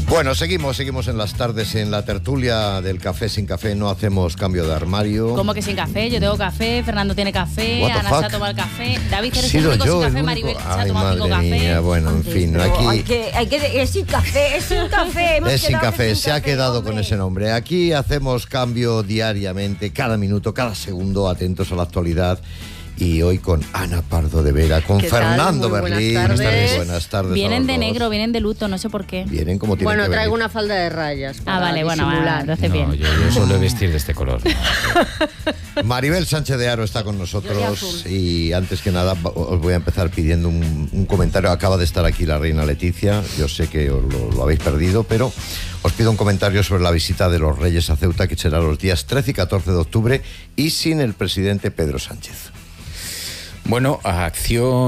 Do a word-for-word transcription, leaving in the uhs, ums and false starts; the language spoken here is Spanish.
Bueno, seguimos, seguimos en las tardes en la tertulia del Café Sin Café. No hacemos cambio de armario. ¿Cómo que sin café? Yo tengo café, Fernando tiene café, Ana se ha tomado el café, David eres el único sin café, Maribel se ha tomado cinco cafés. Mía, bueno, en fin, aquí... Hay que, hay que, es sin café, es sin café. Hemos es sin café, sin se café, ha quedado hombre. con ese nombre. Aquí hacemos cambio diariamente, cada minuto, cada segundo, atentos a la actualidad. Y hoy con Ana Pardo de Vera, con Fernando Muy Berlín. buenas tardes. Buenas tardes. Vienen de a los dos. negro, vienen de luto, no sé por qué. Vienen como tienen Bueno, que traigo venir. una falda de rayas. Ah, vale, bueno, disimular. lo hace No, bien. yo, yo suelo vestir de este color. Maribel Sánchez de Haro está con Yo de nosotros azul. y antes que nada os voy a empezar pidiendo un, un comentario. Acaba de estar aquí la reina Leticia, yo sé que os lo, lo habéis perdido, pero os pido un comentario sobre la visita de los Reyes a Ceuta, que será los días trece y catorce de octubre y sin el presidente Pedro Sánchez. Bueno, acción